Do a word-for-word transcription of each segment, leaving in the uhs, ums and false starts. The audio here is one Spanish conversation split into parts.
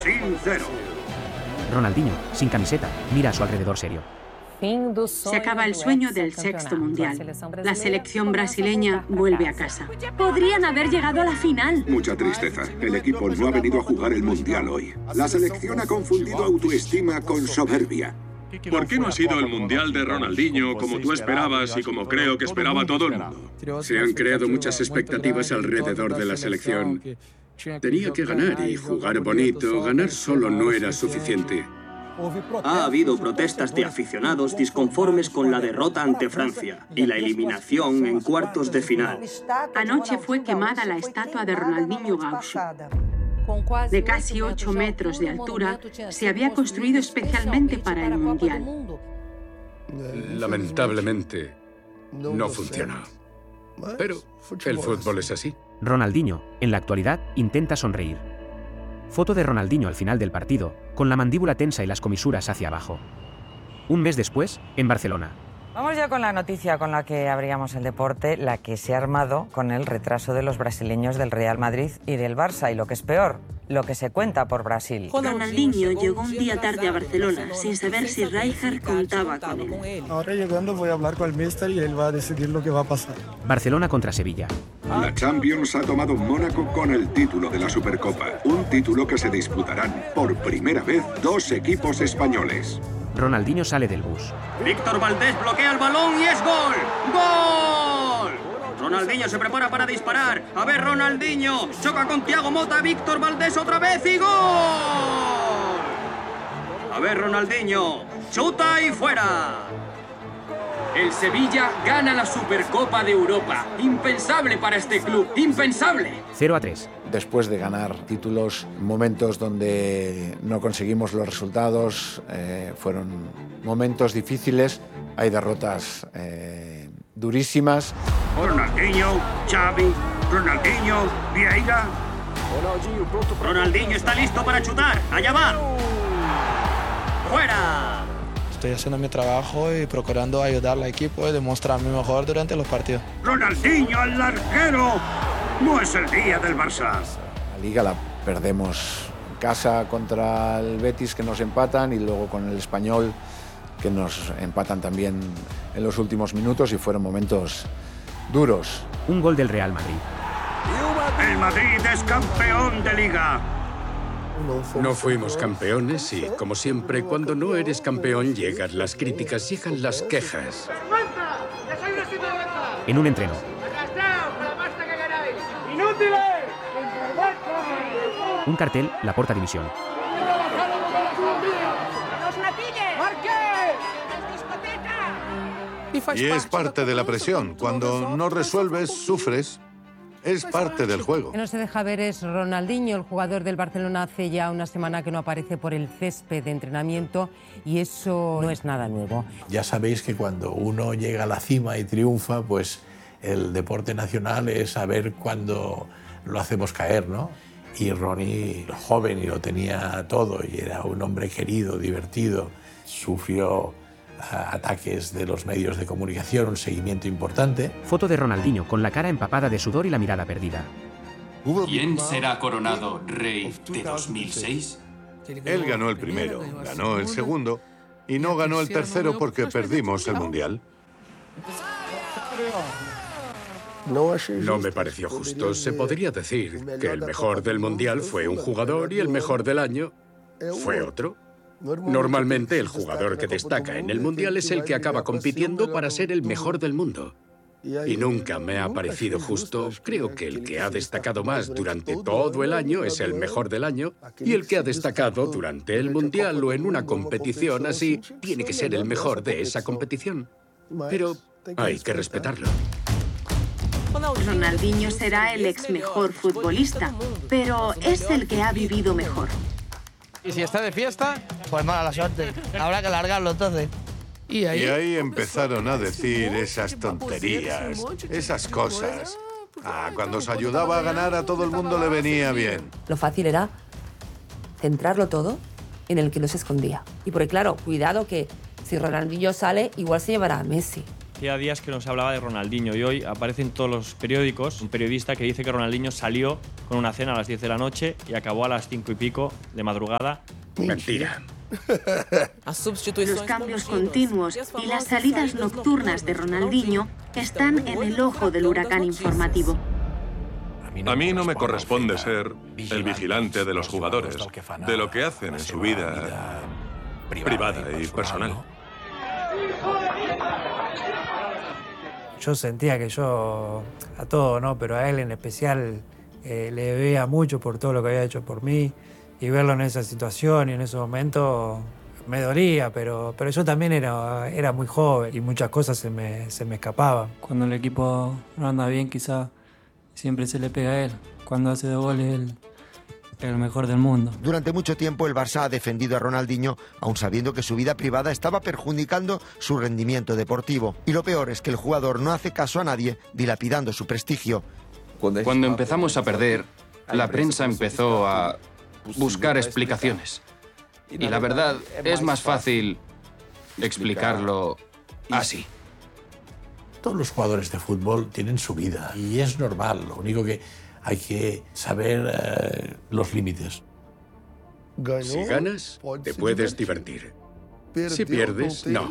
Sincero. Ronaldinho, sin camiseta, mira a su alrededor serio. Se acaba el sueño del sexto mundial. La selección brasileña vuelve a casa. Podrían haber llegado a la final. Mucha tristeza. El equipo no ha venido a jugar el mundial hoy. La selección ha confundido autoestima con soberbia. ¿Por qué no ha sido el mundial de Ronaldinho como tú esperabas y como creo que esperaba todo el mundo? Se han creado muchas expectativas alrededor de la selección. Tenía que ganar y jugar bonito. Ganar solo no era suficiente. Ha habido protestas de aficionados disconformes con la derrota ante Francia y la eliminación en cuartos de final. Anoche fue quemada la estatua de Ronaldinho Gaúcho. De casi ocho metros de altura, se había construido especialmente para el Mundial. Lamentablemente, no funcionó. Pero el fútbol es así. Ronaldinho, en la actualidad, intenta sonreír. Foto de Ronaldinho al final del partido, con la mandíbula tensa y las comisuras hacia abajo. Un mes después, en Barcelona. Vamos ya con la noticia con la que abríamos el deporte, la que se ha armado con el retraso de los brasileños del Real Madrid y del Barça. Y lo que es peor, lo que se cuenta por Brasil. Ronaldinho llegó un día tarde a Barcelona, sin saber si Rijkaard contaba con él. Ahora llegando voy a hablar con el míster y él va a decidir lo que va a pasar. Barcelona contra Sevilla. La Champions ha tomado Mónaco con el título de la Supercopa. Un título que se disputarán por primera vez dos equipos españoles. Ronaldinho sale del bus. Víctor Valdés bloquea el balón y es gol. ¡Gol! Ronaldinho se prepara para disparar. A ver, Ronaldinho. Choca con Thiago Motta. Víctor Valdés otra vez y gol. A ver, Ronaldinho. Chuta y fuera. El Sevilla gana la Supercopa de Europa. Impensable para este club. Impensable. cero a tres. Después de ganar títulos, momentos donde no conseguimos los resultados, eh, fueron momentos difíciles. Hay derrotas eh, durísimas. Ronaldinho, Xavi, Ronaldinho, Vieira. Ronaldinho está listo para chutar. Allá va. ¡Fuera! Estoy haciendo mi trabajo y procurando ayudar al equipo y demostrar mi mejor durante los partidos. Ronaldinho, el larguero. No es el día del Barça. La Liga la perdemos en casa contra el Betis, que nos empatan, y luego con el Español, que nos empatan también en los últimos minutos, y fueron momentos duros. Un gol del Real Madrid. El Madrid es campeón de Liga. No fuimos campeones y, como siempre, cuando no eres campeón llegan las críticas, llegan las quejas. En un entreno. Un cartel, la Porta dimisión. Y es parte de la presión. Cuando no resuelves, sufres. Es parte del juego. Que no se deja ver es Ronaldinho, el jugador del Barcelona. Hace ya una semana que no aparece por el césped de entrenamiento y eso no es nada nuevo. Ya sabéis que cuando uno llega a la cima y triunfa, pues el deporte nacional es saber cuándo lo hacemos caer, ¿no? Y Ronnie, joven, y lo tenía todo, y era un hombre querido, divertido, sufrió ataques de los medios de comunicación, un seguimiento importante. Foto de Ronaldinho con la cara empapada de sudor y la mirada perdida. ¿Quién será coronado rey de dos mil seis? Él ganó el primero, ganó el segundo y no ganó el tercero porque perdimos el Mundial. No me pareció justo. Se podría decir que el mejor del Mundial fue un jugador y el mejor del año fue otro. Normalmente el jugador que destaca en el Mundial es el que acaba compitiendo para ser el mejor del mundo. Y nunca me ha parecido justo. Creo que el que ha destacado más durante todo el año es el mejor del año, y el que ha destacado durante el Mundial o en una competición así tiene que ser el mejor de esa competición. Pero hay que respetarlo. Ronaldinho será el ex mejor futbolista, pero es el que ha vivido mejor. ¿Y si está de fiesta? Pues mala la suerte. Habrá que largarlo entonces. Y ahí, y ahí empezaron a decir esas tonterías, esas cosas. Ah, cuando os ayudaba a ganar a todo el mundo le venía bien. Lo fácil era centrarlo todo en el que no se escondía. Y porque claro, cuidado que si Ronaldinho sale, igual se llevará a Messi. hacía días que no se hablaba de Ronaldinho y hoy aparece en todos los periódicos un periodista que dice que Ronaldinho salió con una cena a las diez de la noche y acabó a las cinco y pico de madrugada. Mentira. Los cambios continuos y las salidas nocturnas de Ronaldinho están en el ojo del huracán informativo. A mí no me corresponde ser el vigilante de los jugadores, de lo que hacen en su vida privada y personal. Yo sentía que yo, a todo, ¿no? Pero a él en especial eh, le debía mucho por todo lo que había hecho por mí, y verlo en esa situación y en ese momento me dolía, pero, pero yo también era, era muy joven y muchas cosas se me, se me escapaban. Cuando el equipo no anda bien, quizá siempre se le pega a él. Cuando hace dos goles, él es el mejor del mundo. Durante mucho tiempo el Barça ha defendido a Ronaldinho, aun sabiendo que su vida privada estaba perjudicando su rendimiento deportivo. Y lo peor es que el jugador no hace caso a nadie, dilapidando su prestigio. Cuando empezamos a perder, la prensa empezó a buscar explicaciones. Y la verdad, es más fácil explicarlo así. Todos los jugadores de fútbol tienen su vida y es normal. Lo único que hay que saber eh, los límites. Si ganas, te puedes divertir. Si pierdes, no.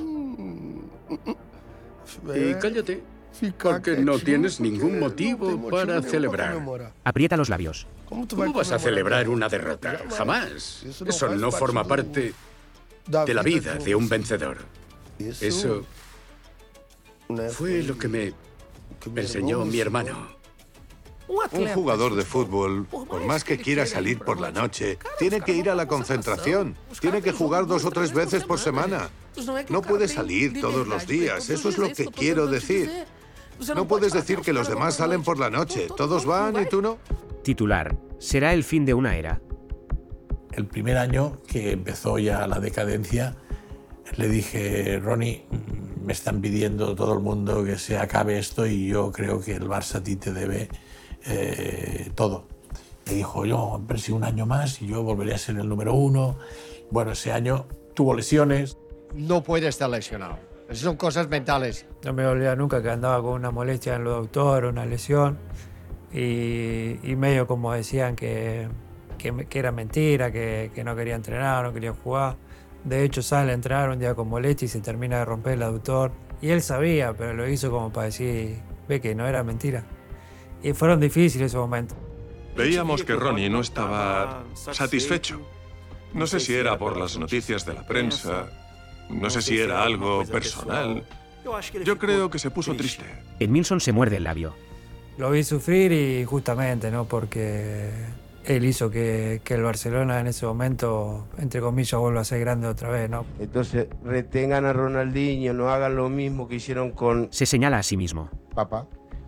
Y cállate, porque no tienes ningún motivo para celebrar. Aprieta los labios. ¿Cómo vas a celebrar una derrota? Jamás. Eso no forma parte de la vida de un vencedor. Eso fue lo que me enseñó mi hermano. Un jugador de fútbol, por más que quiera salir por la noche, tiene que ir a la concentración. Tiene que jugar dos o tres veces por semana. No puede salir todos los días. Eso es lo que quiero decir. No puedes decir que los demás salen por la noche. Todos van y tú no. Titular. Será el fin de una era. El primer año que empezó ya la decadencia, le dije, Ronnie, me están pidiendo todo el mundo que se acabe esto y yo creo que el Barça a ti te debe eh, todo. Me dijo, yo presigo un año más y yo volveré a ser el número uno. Bueno, ese año tuvo lesiones. No puede estar lesionado. Son cosas mentales. No me olvidé nunca que andaba con una molestia en los doctores, una lesión, y, y medio como decían que, que, que era mentira, que, que no quería entrenar, no quería jugar. De hecho, sale a entrenar un día con molestia y se termina de romper el aductor. Y él sabía, pero lo hizo como para decir, ve que no era mentira. Y fueron difíciles esos momentos. Veíamos que Ronnie no estaba satisfecho. No sé si era por las noticias de la prensa, no sé si era algo personal. Yo creo que se puso triste. Edmilson se muerde el labio. Lo vi sufrir y justamente, ¿no? Porque él hizo que, que el Barcelona en ese momento, entre comillas, vuelva a ser grande otra vez, ¿no? Entonces, retengan a Ronaldinho, no hagan lo mismo que hicieron con... Se señala a sí mismo. Papá.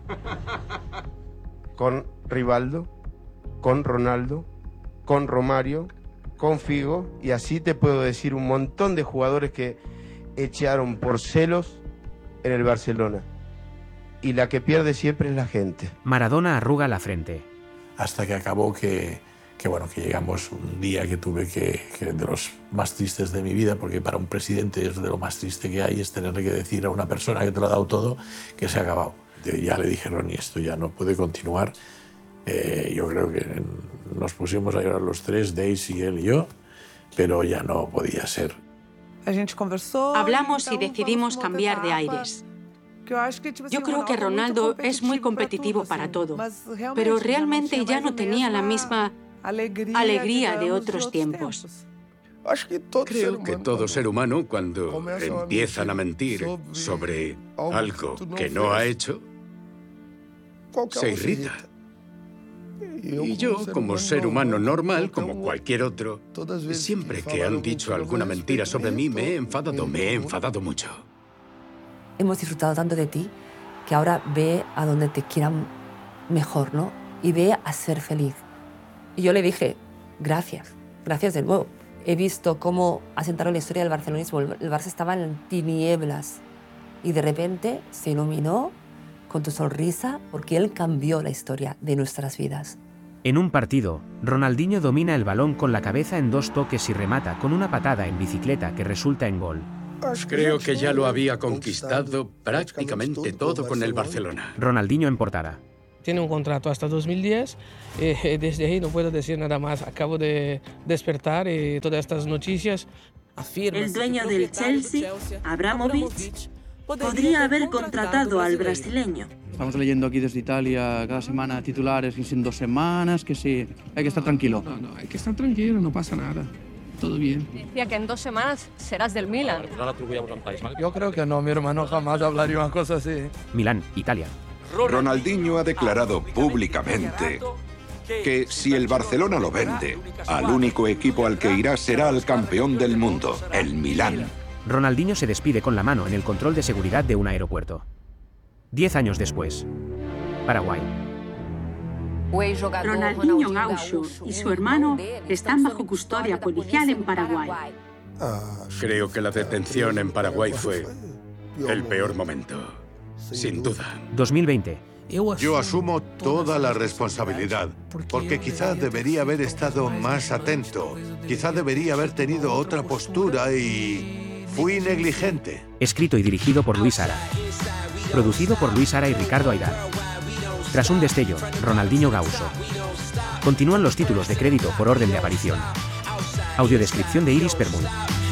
Con Rivaldo, con Ronaldo, con Romario, con Figo, y así te puedo decir un montón de jugadores que echaron por celos en el Barcelona. Y la que pierde siempre es la gente. Maradona arruga la frente. Hasta que acabó que, que bueno, que llegamos un día que tuve que, que, de los más tristes de mi vida, porque para un presidente es de lo más triste que hay, es tenerle que decir a una persona que te lo ha dado todo que se ha acabado. Yo ya le dije, Ronnie, esto ya no puede continuar. Eh, yo creo que nos pusimos a llorar los tres, Daisy, él y yo, pero ya no podía ser. Hablamos y decidimos cambiar de aires. Yo creo que Ronaldo es muy competitivo para todo, pero realmente ya no tenía la misma alegría de otros tiempos. Creo que todo ser humano, cuando empiezan a mentir sobre algo que no ha hecho, se irrita. Y yo, como ser humano normal, como cualquier otro, siempre que han dicho alguna mentira sobre mí, me he enfadado, me he enfadado mucho. Hemos disfrutado tanto de ti que ahora ve a donde te quieran mejor, ¿no? Y ve a ser feliz. Y yo le dije, gracias, gracias de nuevo. He visto cómo asentaron la historia del barcelonismo. El Barça estaba en tinieblas y de repente se iluminó con tu sonrisa porque él cambió la historia de nuestras vidas. En un partido, Ronaldinho domina el balón con la cabeza en dos toques y remata con una patada en bicicleta que resulta en gol. Creo que ya lo había conquistado prácticamente todo con el Barcelona. Ronaldinho en portada. Tiene un contrato hasta dos mil diez, eh, desde ahí no puedo decir nada más. Acabo de despertar y todas estas noticias. El dueño del Chelsea, Abramovich, podría haber contratado al brasileño. Estamos leyendo aquí desde Italia cada semana titulares, que si en dos semanas, que sí. Hay que estar tranquilo. No, no, hay que estar tranquilo, no pasa nada. Todo bien. Decía que en dos semanas serás del Milan. Yo creo que no, mi hermano jamás hablaría una cosa así. Milán, Italia. Ronaldinho ha declarado públicamente que si el Barcelona lo vende, al único equipo al que irá será el campeón del mundo, el Milán. Ronaldinho se despide con la mano en el control de seguridad de un aeropuerto. Diez años después, Paraguay. Ronaldinho Gaúcho y su hermano están bajo custodia policial en Paraguay. Creo que la detención en Paraguay fue el peor momento, sin duda. dos mil veinte. Yo asumo toda la responsabilidad, porque quizá debería haber estado más atento, quizá debería haber tenido otra postura y fui negligente. Escrito y dirigido por Luis Ara. Producido por Luis Ara y Ricardo Aidar. Tras un destello, Ronaldinho Gaúcho. Continúan los títulos de crédito por orden de aparición. Audiodescripción de Iris Permuy.